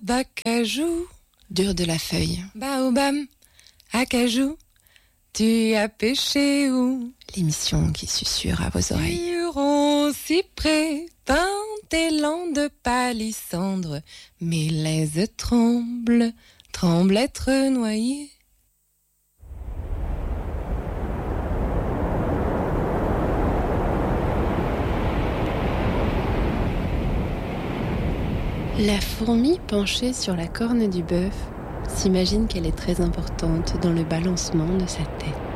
D'acajou, dur de la feuille. baobab, acajou, tu as pêché où? L'émission qui susurre à vos oreilles. Huron, cyprès, pin, élan de palissandre, mélèze tremble, tremble être noyé. La fourmi penchée sur la corne du bœuf s'imagine qu'elle est très importante dans le balancement de sa tête.